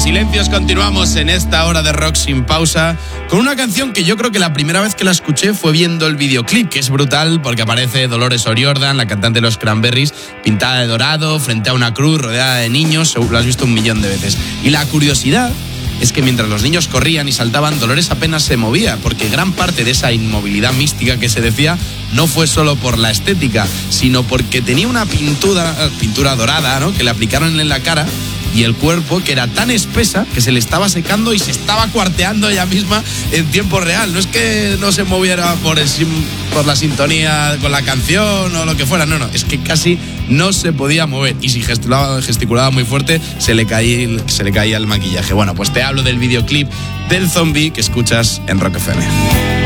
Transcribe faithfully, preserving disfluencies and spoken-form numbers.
Silencios, continuamos en esta hora de rock sin pausa con una canción que yo creo que la primera vez que la escuché fue viendo el videoclip, que es brutal porque aparece Dolores O'Riordan, la cantante de los Cranberries, pintada de dorado, frente a una cruz, rodeada de niños, seguro lo has visto un millón de veces. Y la curiosidad es que mientras los niños corrían y saltaban, Dolores apenas se movía, porque gran parte de esa inmovilidad mística que se decía no fue solo por la estética, sino porque tenía una pintura, pintura dorada, ¿no?, que le aplicaron en la cara, y el cuerpo, que era tan espesa que se le estaba secando y se estaba cuarteando ella misma en tiempo real. No es que no se moviera por, el, por la sintonía con la canción o lo que fuera, no, no, es que casi no se podía mover, y si gesticulaba, gesticulaba muy fuerte se le, caía, se le caía el maquillaje. Bueno, pues te hablo del videoclip del Zombie que escuchas en Rock F M.